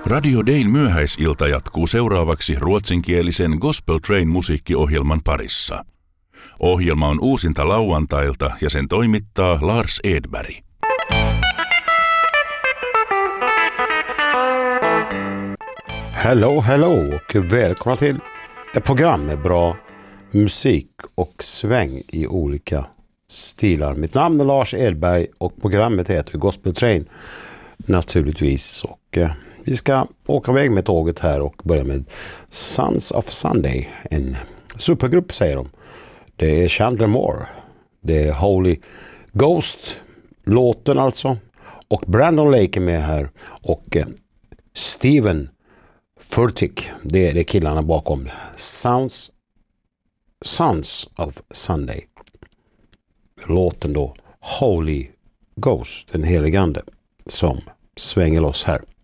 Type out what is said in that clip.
Radio Dayn myöhäisilta jatkuu seuraavaksi ruotsinkielisen Gospel Train-musiikkiohjelman parissa. Ohjelma on uusinta lauantailta ja sen toimittaa Lars Edberg. Hello och välkomna till ett program med bra musik och sväng i olika stilar. Mitt namn är Lars Edberg och programmet heter Gospel Train naturligtvis. Och vi ska åka iväg med tåget här och börja med Sons of Sunday. En supergrupp säger de. Det är Chandler Moore. Det är Holy Ghost, låten alltså. Och Brandon Lake är med här. Och Steven Furtick, det är det killarna bakom Sons of Sunday. Låten då Holy Ghost, den heligande som svänger loss här.